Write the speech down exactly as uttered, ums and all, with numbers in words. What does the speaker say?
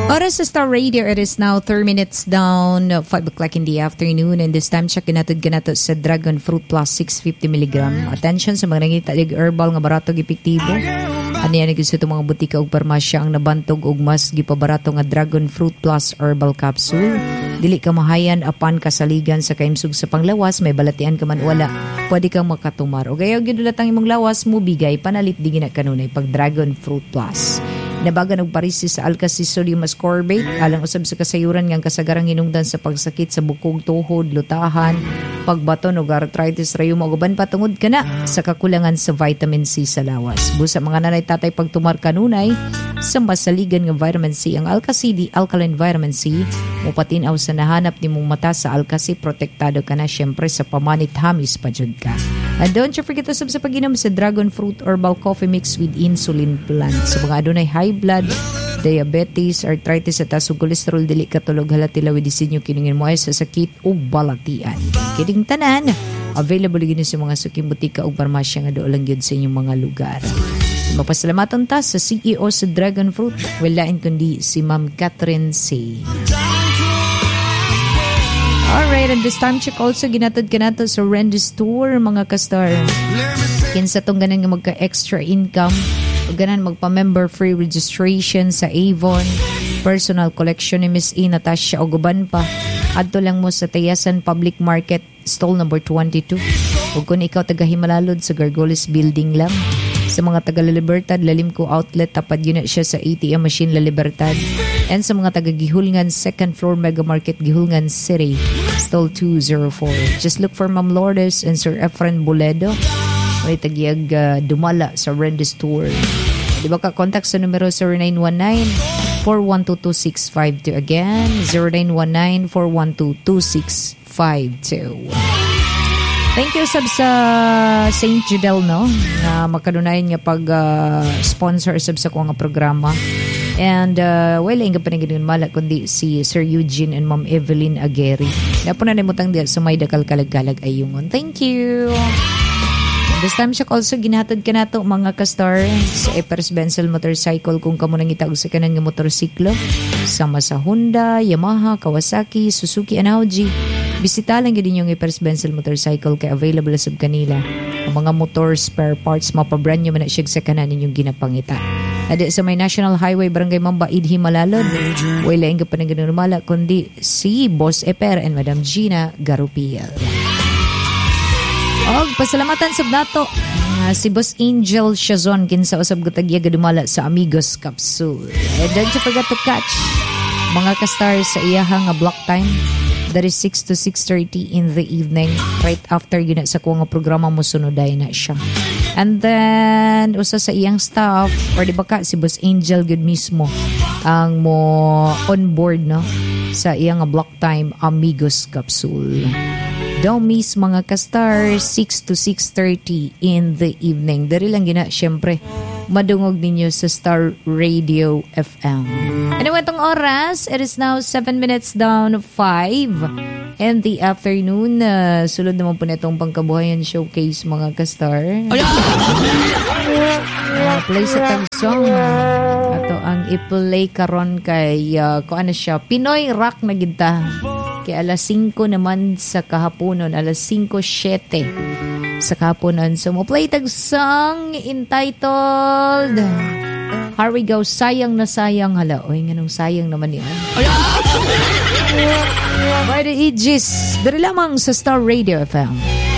Oras sa Star Radio, it is now thirty minutes down, five o'clock in the afternoon, and this time check natin ganato sa Dragon Fruit Plus six hundred fifty milligrams. Attention sa mga nangita lig herbal nga barato epektibo. Ano yan gusto itong mga butika o parmasya ang nabantog og mas gipabarato nga Dragon Fruit Plus Herbal Capsule. Dili ka mahayan apan kasaligan sa kaimsug sa panglawas, may balatian ka man wala, pwede kang makatumar. O gayaw gidulatang imong lawas mo bigay panalit di gina kanunay pag Dragon Fruit Plus. Nabagan og parisi sa Alka-C sodium ascorbate alang usab sa kasayuran ngang kasagarang hinungdan sa pagsakit sa bukog, tuhod, lutahan, pagbaton og arthritis, rayuma ug uban patungod kana sa kakulangan sa vitamin C sa lawas. Busa mga nanay tatay pagtumar kanunay sa masaligan nga vitamin C ang Alka-C di alkaline vitamin C mupatinaw sa nahanap nimong mata sa Alka-C, protektado ka na syempre sa pamanit hamis pa jud ka. And don't you forget to sub sa pag-inom sa Dragon Fruit Herbal Coffee Mix with Insulin Plant. Sa mga adunay high blood, diabetes, arthritis at asong kolesterol, dili katulog halatila with disenyo kiningin mo ay sa sakit o balatian. Kining tanan, available gini sa mga suking butika o parmasya nga doon lang yun sa inyong mga lugar. Mapasalamatan ta sa C E O sa Dragon Fruit, walain kundi si Ma'am Catherine C. Alright, and this time check also ginatod ka nato sa Randy Store, mga kastar. Kinsa tong ganan nga magka-extra income, o ganan magpa-member free registration sa Avon, personal collection ni Miss E. Natasha o guban pa. Adto lang mo sa Tayasan Public Market, stall number twenty-two. O kung ikaw taga-Himalalod sa Gargoles Building lang. Sa mga taga-La Libertad, Lalimco Outlet, tapad yun na siya sa A T M machine La Libertad. And sa mga taga-Gihulngan, second floor Mega Market, Gihulngan City, stall two oh four. Just look for Ma'am Lourdes and Sir Efren Boledo. May tagiag uh, dumala sa Randy Store. Di ba ka contact sa numero zero nine one nine, four one two, two six five two. Again, zero nine one nine, four one two, two six five two. Thank you sab sa Saint Judel, no, na makadunayan nga pag uh, sponsor sab sa ko nga programa. And uh, well, ang kapanagin mala kundi si Sir Eugene and Ma'am Evelyn Aguirre. Napo na nimutang diya sa may dakal kalag-kalag ayungon. Thank you. This time siya also ginatod ka nato mga kastar sa Epers Benzel Motorcycle kung kamo nang itaog sa kanan nga motorsiklo. Sama sa Honda, Yamaha, Kawasaki, Suzuki, and Audi. Bisita lang gid yung Epers Benzel Motorcycle kay available sab kanila. Ang mga motor spare parts mapabrand nyo man na siya sa kanan ninyong ginapangita. Adi sa may National Highway Barangay Mambaid, Himalalod. Wala yung kapanagin mala kundi si Boss Eper and Madam Gina Garupiel. Og pasalamatan sab nato uh, si Boss Angel Shazon kinsa usab gutagya gadumala sa Amigos Capsule. And don't you forget to catch mga ka-stars sa iyahang nga block time. That is six to six thirty in the evening. Right after yun sa kuha nga programa mo sunuday na siya. And then usa sa iyang staff or di ba ka si Boss Angel good mismo ang mo on board no sa iyang nga block time Amigos Capsule. Don't miss mga ka-stars, six to six thirty in the evening. Dari lang gina, syempre, madungog ninyo sa Star Radio F M. Anyway, itong oras, it is now seven minutes down five in the afternoon. Uh, sulod naman po na itong pangkabuhayan showcase mga ka-star. Uh, play sa tag song. Ato ang i-play karon kay, uh, kung ano siya, Pinoy Rock na ginta. Kaya alas singko naman sa kahaponon, alas singko siyete sa kahaponon. So, mo play tag song entitled Here We Go, Sayang na Sayang. Hala, oy, nga nung sayang naman yan. By the Aegis, dari lamang sa Star Radio F M.